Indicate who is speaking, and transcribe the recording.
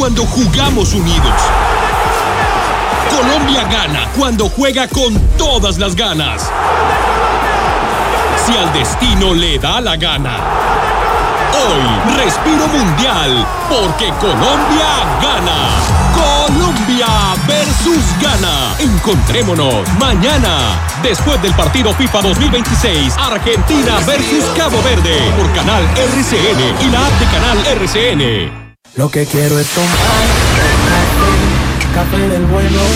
Speaker 1: cuando jugamos unidos. Colombia gana cuando juega con todas las ganas. Si al destino le da la gana. Hoy, respiro mundial, porque Colombia gana. Colombia versus Ghana. Encontrémonos mañana, después del partido FIFA 2026, Argentina versus Cabo Verde, por Canal RCN y la app de Canal RCN.
Speaker 2: Lo que quiero es tomar café del bueno.